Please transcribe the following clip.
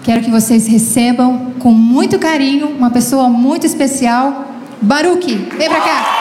quero que vocês recebam com muito carinho uma pessoa muito especial, Baruque. Vem pra cá.